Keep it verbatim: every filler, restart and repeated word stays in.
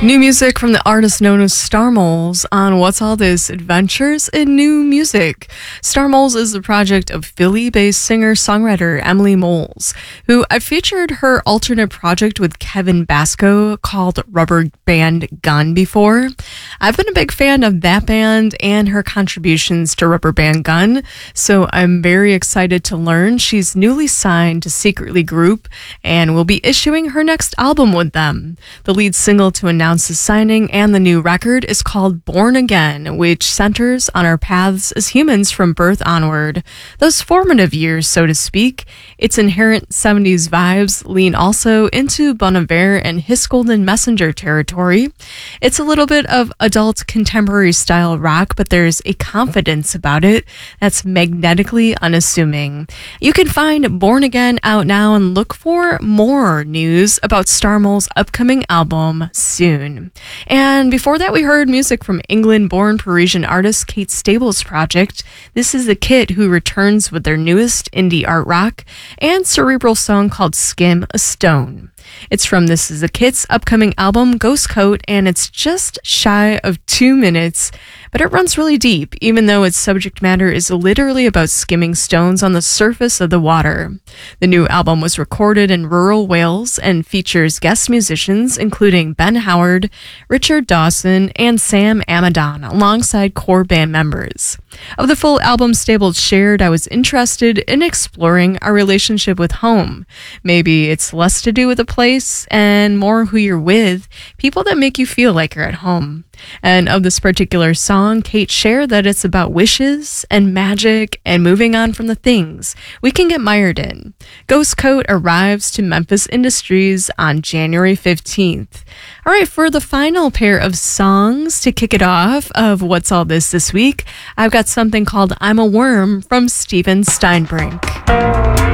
New music from the artist known as Star Moles on What's All This? Adventures in New Music. Star Moles is the project of Philly-based singer-songwriter Emily Moles, who I featured her alternate project with Kevin Basco called Rubber Band Gun before. I've been a big fan of that band and her contributions to Rubber Band Gun, so I'm very excited to learn she's newly signed to Secretly Group and will be issuing her next album with them. The lead single to announce the signing and the new record is called Born Again, which centers on our paths as humans from birth onward. Those formative years, so to speak. Its inherent seventies vibes lean also into Bon Iver and His Golden Messenger territory. It's a little bit of adult contemporary style rock, but there's a confidence about it that's magnetically unassuming. You can find Born Again out now and look for more news about Star Moles' upcoming album soon. And before that, we heard music from England-born Parisian artist Kate Stable's project. This is The Kit, who returns with their newest indie art rock and cerebral song called Skim a Stone. It's from This Is The Kit's upcoming album, Ghost Coat, and it's just shy of two minutes, but it runs really deep, even though its subject matter is literally about skimming stones on the surface of the water. The new album was recorded in rural Wales and features guest musicians, including Ben Howard, Richard Dawson, and Sam Amadon, alongside core band members. Of the full album Stable shared, I was interested in exploring our relationship with home. Maybe it's less to do with the place and more who you're with, people that make you feel like you're at home. And of this particular song, Kate shared that it's about wishes and magic and moving on from the things we can get mired in. Ghost Coat arrives to Memphis Industries on January fifteenth. All right, for the final pair of songs to kick it off of What's All This this week, I've got something called I'm a Worm from Steven Steinbrink.